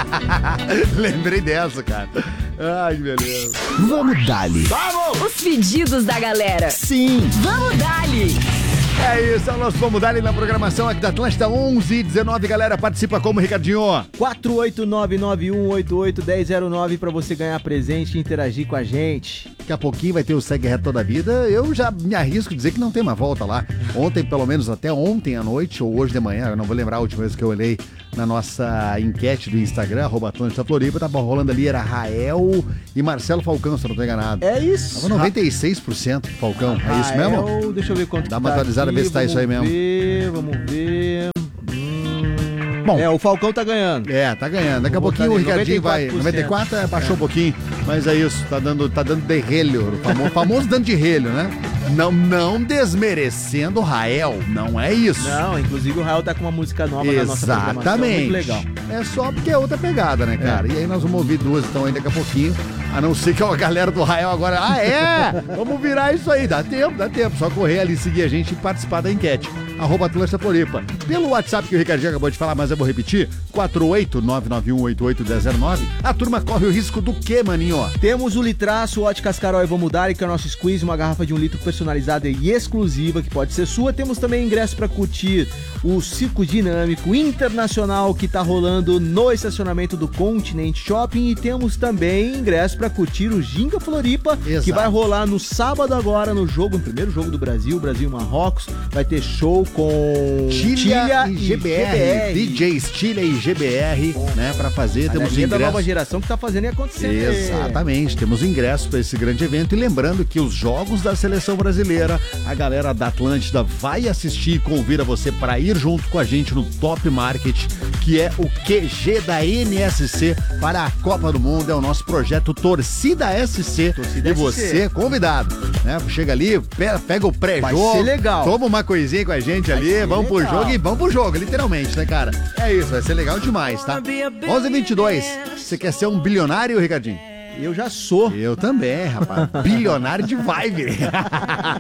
Lembrei dessa, cara. Ai, que beleza. Vamos dali. Os pedidos da galera. Sim. Vamos dali. É isso, é o nosso Vamos Dar na programação aqui da Atlântida 11:19, galera, participa como, Ricardinho? 48991881009 pra você ganhar presente e interagir com a gente. Daqui a pouquinho vai ter o Segue Reto Toda a Vida, eu já me arrisco a dizer que não tem uma volta lá. Ontem, pelo menos até ontem à noite, ou hoje de manhã, eu não vou lembrar a última vez que eu olhei na nossa enquete do Instagram, @Atlântida Floripa, tava rolando ali, era Rael e Marcelo Falcão, se eu não tô enganado. É isso. Tava 96% Falcão, é isso mesmo? Deixa eu ver quanto Dá uma atualizada, ver se tá isso aí mesmo. Vamos ver. Bom, o Falcão tá ganhando. tá ganhando. Daqui a Vou pouquinho o botar ali, Ricardinho vai. 94 baixou um pouquinho, mas é isso, tá dando derrelho, o famoso dando de relho, né? Não desmerecendo o Rael, não é isso. Não, inclusive o Rael tá com uma música nova na nossa programação, muito legal. É só porque é outra pegada, né, cara? E aí nós vamos ouvir duas então aí daqui a pouquinho. A não ser que a galera do Rael agora... Vamos virar isso aí. Dá tempo. Só correr ali, seguir a gente e participar da enquete. @Atlântida Floripa. Pelo WhatsApp que o Ricardinho acabou de falar, mas eu vou repetir. 48991881009. A turma corre o risco do quê, maninho? Temos o litraço Óticas Carol e Vamos Dar, que é o nosso squeeze, uma garrafa de 1 litro personalizada e exclusiva, que pode ser sua. Temos também ingresso para curtir o Circo Dinâmico Internacional, que tá rolando no estacionamento do Continente Shopping. E temos também ingresso para curtir o Ginga Floripa, Exato. que vai rolar no sábado agora, no primeiro jogo do Brasil e Marrocos. Vai ter show com Tilha e GBR. DJs Tilha e GBR, né, pra fazer. Temos ingresso da nova geração que tá fazendo e acontecendo. Exatamente, temos ingresso para esse grande evento. E lembrando que os jogos da seleção brasileira, a galera da Atlântida vai assistir e convida você para ir junto com a gente no Top Market, que é o QG da NSC para a Copa do Mundo. É o nosso projeto Torcida SC. E você é convidado, né? Chega ali, pega o pré-jogo. Vai ser legal. Toma uma coisinha com a gente ali, vamos pro jogo e vamos pro jogo, literalmente, né, cara? É isso, vai ser legal demais, tá? 11:22. Você quer ser um bilionário, Ricardinho? Eu já sou. Eu também, rapaz. Bilionário de vibe.